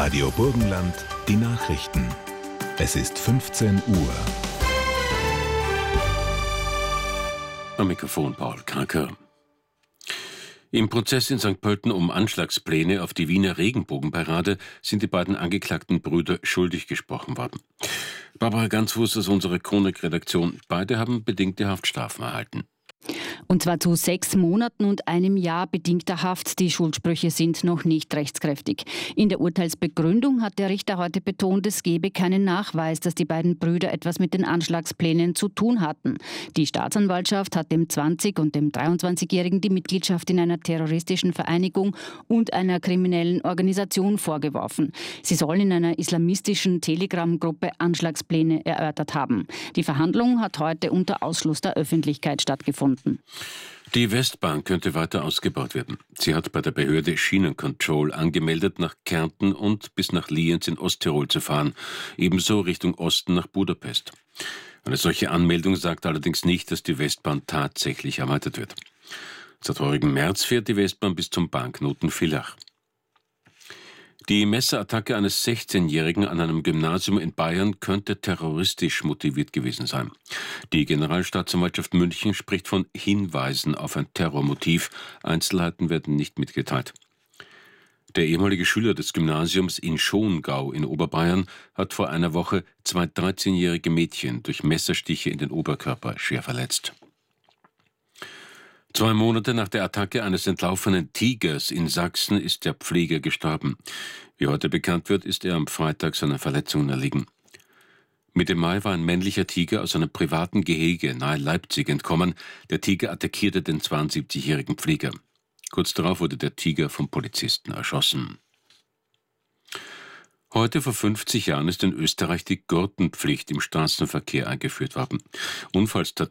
Radio Burgenland, die Nachrichten. Es ist 15 Uhr. Am Mikrofon Paul Kranker. Im Prozess in St. Pölten um Anschlagspläne auf die Wiener Regenbogenparade sind die beiden angeklagten Brüder schuldig gesprochen worden. Barbara Ganzfuß aus unserer Chronik-Redaktion. Beide haben bedingte Haftstrafen erhalten. Und zwar zu 6 Monaten und 1 Jahr bedingter Haft. Die Schuldsprüche sind noch nicht rechtskräftig. In der Urteilsbegründung hat der Richter heute betont, es gebe keinen Nachweis, dass die beiden Brüder etwas mit den Anschlagsplänen zu tun hatten. Die Staatsanwaltschaft hat dem 20- und dem 23-Jährigen die Mitgliedschaft in einer terroristischen Vereinigung und einer kriminellen Organisation vorgeworfen. Sie sollen in einer islamistischen Telegram-Gruppe Anschlagspläne erörtert haben. Die Verhandlung hat heute unter Ausschluss der Öffentlichkeit stattgefunden. Die Westbahn könnte weiter ausgebaut werden. Sie hat bei der Behörde Schienencontrol angemeldet, nach Kärnten und bis nach Lienz in Osttirol zu fahren, ebenso Richtung Osten nach Budapest. Eine solche Anmeldung sagt allerdings nicht, dass die Westbahn tatsächlich erweitert wird. Seit heurigen März fährt die Westbahn bis zum Bahnknoten Villach. Die Messerattacke eines 16-Jährigen an einem Gymnasium in Bayern könnte terroristisch motiviert gewesen sein. Die Generalstaatsanwaltschaft München spricht von Hinweisen auf ein Terrormotiv. Einzelheiten werden nicht mitgeteilt. Der ehemalige Schüler des Gymnasiums in Schongau in Oberbayern hat vor einer Woche 2 13-jährige Mädchen durch Messerstiche in den Oberkörper schwer verletzt. 2 Monate nach der Attacke eines entlaufenen Tigers in Sachsen ist der Pfleger gestorben. Wie heute bekannt wird, ist er am Freitag seiner Verletzungen erlegen. Mitte Mai war ein männlicher Tiger aus einem privaten Gehege nahe Leipzig entkommen. Der Tiger attackierte den 72-jährigen Pfleger. Kurz darauf wurde der Tiger vom Polizisten erschossen. Heute vor 50 Jahren ist in Österreich die Gurtenpflicht im Straßenverkehr eingeführt worden. Unfallstatistiken